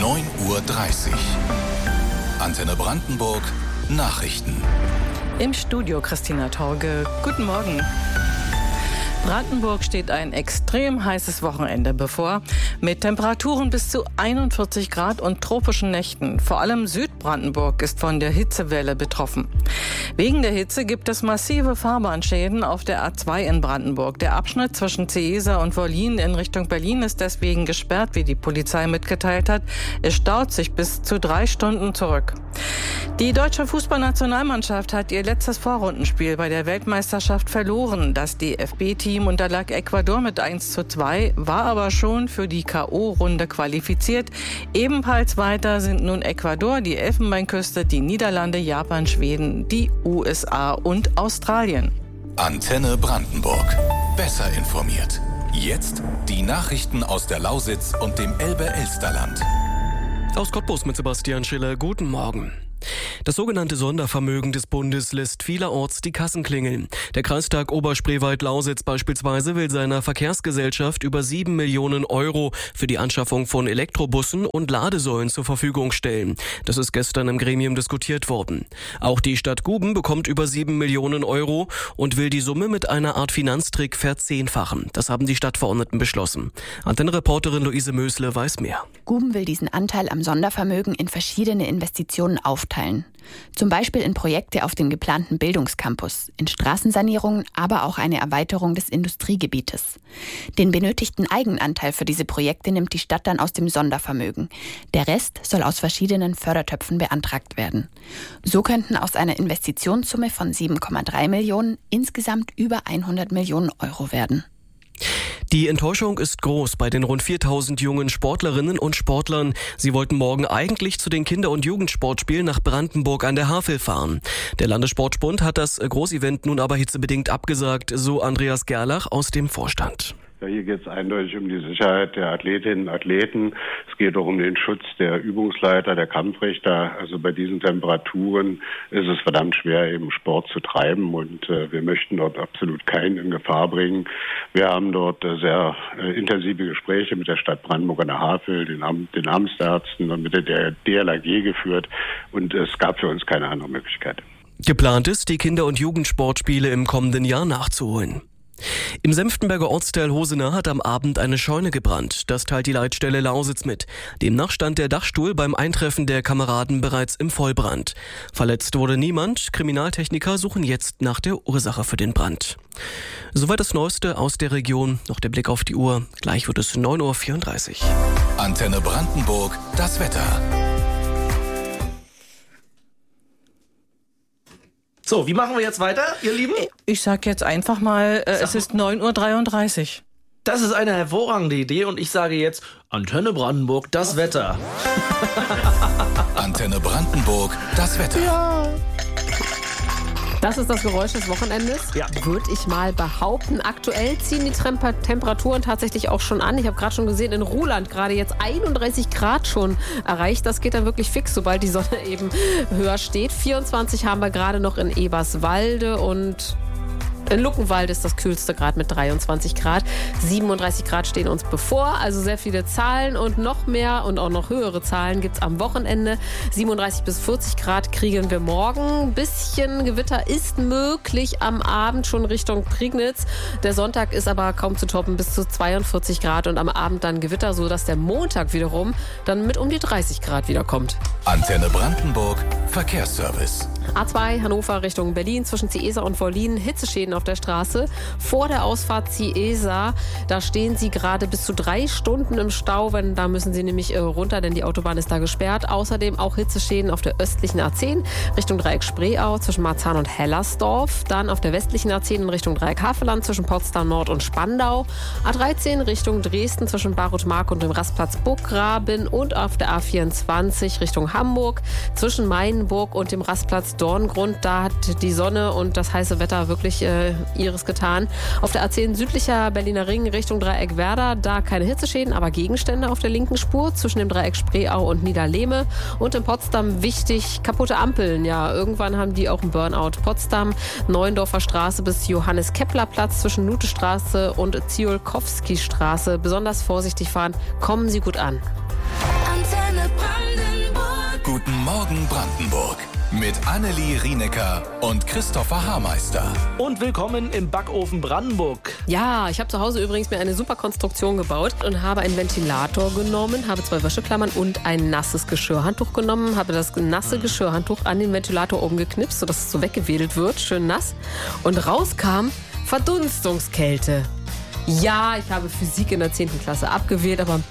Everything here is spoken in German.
9:30 Uhr. Antenne Brandenburg Nachrichten. Im Studio Christina Torge. Guten Morgen. Brandenburg steht ein extrem heißes Wochenende bevor, mit Temperaturen bis zu 41 Grad und tropischen Nächten. Vor allem Südbrandenburg ist von der Hitzewelle betroffen. Wegen der Hitze gibt es massive Fahrbahnschäden auf der A2 in Brandenburg. Der Abschnitt zwischen Ciesa und Wollin in Richtung Berlin ist deswegen gesperrt, wie die Polizei mitgeteilt hat. Es staut sich bis zu 3 Stunden zurück. Die deutsche Fußballnationalmannschaft hat ihr letztes Vorrundenspiel bei der Weltmeisterschaft verloren. Das DFB-Team unterlag Ecuador mit 1:2, war aber schon für die K.O.-Runde qualifiziert. Ebenfalls weiter sind nun Ecuador, die Elfenbeinküste, die Niederlande, Japan, Schweden, die USA und Australien. Antenne Brandenburg. Besser informiert. Jetzt die Nachrichten aus der Lausitz und dem Elbe-Elsterland. Aus Cottbus mit Sebastian Schiller. Guten Morgen. Das sogenannte Sondervermögen des Bundes lässt vielerorts die Kassen klingeln. Der Kreistag Oberspreewald-Lausitz beispielsweise will seiner Verkehrsgesellschaft über 7 Millionen Euro für die Anschaffung von Elektrobussen und Ladesäulen zur Verfügung stellen. Das ist gestern im Gremium diskutiert worden. Auch die Stadt Guben bekommt über 7 Millionen Euro und will die Summe mit einer Art Finanztrick verzehnfachen. Das haben die Stadtverordneten beschlossen. Antenne-Reporterin Luise Mösle weiß mehr. Guben will diesen Anteil am Sondervermögen in verschiedene Investitionen aufteilen. Zum Beispiel in Projekte auf dem geplanten Bildungscampus, in Straßensanierungen, aber auch eine Erweiterung des Industriegebietes. Den benötigten Eigenanteil für diese Projekte nimmt die Stadt dann aus dem Sondervermögen. Der Rest soll aus verschiedenen Fördertöpfen beantragt werden. So könnten aus einer Investitionssumme von 7,3 Millionen insgesamt über 100 Millionen Euro werden. Die Enttäuschung ist groß bei den rund 4000 jungen Sportlerinnen und Sportlern. Sie wollten morgen eigentlich zu den Kinder- und Jugendsportspielen nach Brandenburg an der Havel fahren. Der Landessportbund hat das Großevent nun aber hitzebedingt abgesagt, so Andreas Gerlach aus dem Vorstand. Ja, hier geht es eindeutig um die Sicherheit der Athletinnen und Athleten. Es geht auch um den Schutz der Übungsleiter, der Kampfrichter. Also bei diesen Temperaturen ist es verdammt schwer, eben Sport zu treiben. Und wir möchten dort absolut keinen in Gefahr bringen. Wir haben dort sehr intensive Gespräche mit der Stadt Brandenburg an der Havel, den Amtsärzten und mit der DLRG geführt. Und es gab für uns keine andere Möglichkeit. Geplant ist, die Kinder- und Jugendsportspiele im kommenden Jahr nachzuholen. Im Senftenberger Ortsteil Hosenau hat am Abend eine Scheune gebrannt. Das teilt die Leitstelle Lausitz mit. Demnach stand der Dachstuhl beim Eintreffen der Kameraden bereits im Vollbrand. Verletzt wurde niemand. Kriminaltechniker suchen jetzt nach der Ursache für den Brand. Soweit das Neueste aus der Region. Noch der Blick auf die Uhr. Gleich wird es 9:34 Uhr. Antenne Brandenburg, das Wetter. So, wie machen wir jetzt weiter, ihr Lieben? Ich sag jetzt einfach mal, es ist 9:33 Uhr. Das ist eine hervorragende Idee und ich sage jetzt Antenne Brandenburg, das Wetter. Antenne Brandenburg, das Wetter. Ja. Das ist das Geräusch des Wochenendes, Ja. würde ich mal behaupten. Aktuell ziehen die Temperaturen tatsächlich auch schon an. Ich habe gerade schon gesehen, in Ruhland gerade jetzt 31 Grad schon erreicht. Das geht dann wirklich fix, sobald die Sonne eben höher steht. 24 haben wir gerade noch in Eberswalde und in Luckenwalde ist das kühlste Grad mit 23 Grad. 37 Grad stehen uns bevor, also sehr viele Zahlen und noch mehr und auch noch höhere Zahlen gibt es am Wochenende. 37 bis 40 Grad kriegen wir morgen. Ein bisschen Gewitter ist möglich am Abend schon Richtung Prignitz. Der Sonntag ist aber kaum zu toppen, bis zu 42 Grad und am Abend dann Gewitter, sodass der Montag wiederum dann mit um die 30 Grad wiederkommt. Antenne Brandenburg, Verkehrsservice. A2 Hannover Richtung Berlin zwischen Ciesa und Wollin. Hitzeschäden auf der Straße. Vor der Ausfahrt Ciesa, da stehen Sie gerade bis zu 3 Stunden im Stau. Da müssen Sie nämlich runter, denn die Autobahn ist da gesperrt. Außerdem auch Hitzeschäden auf der östlichen A10 Richtung Dreieck Spreeau zwischen Marzahn und Hellersdorf. Dann auf der westlichen A10 in Richtung Dreieck Havelland zwischen Potsdam Nord und Spandau. A13 Richtung Dresden zwischen Barutmark und dem Rastplatz Burggraben. Und auf der A24 Richtung Hamburg zwischen Mainburg und dem Rastplatz Dorngrund. Da hat die Sonne und das heiße Wetter wirklich ihres getan. Auf der A10 südlicher Berliner Ring Richtung Dreieck Werder, da keine Hitzeschäden, aber Gegenstände auf der linken Spur zwischen dem Dreieck Spreeau und Niederlehme. Und in Potsdam wichtig, kaputte Ampeln. Ja, irgendwann haben die auch einen Burnout. Potsdam, Neuendorfer Straße bis Johannes-Kepler-Platz zwischen Nutestraße und Ziolkowski-Straße. Besonders vorsichtig fahren, kommen Sie gut an. Antenne Guten Morgen Brandenburg. Mit Annelie Rienecker und Christopher Haarmeister. Und willkommen im Backofen Brandenburg. Ja, ich habe zu Hause übrigens mir eine super Konstruktion gebaut und habe einen Ventilator genommen, habe 2 Wäscheklammern und ein nasses Geschirrhandtuch genommen, habe das nasse Geschirrhandtuch an den Ventilator oben geknipst, sodass es so weggewedelt wird, schön nass. Und rauskam Verdunstungskälte. Ja, ich habe Physik in der 10. Klasse abgewählt, aber ein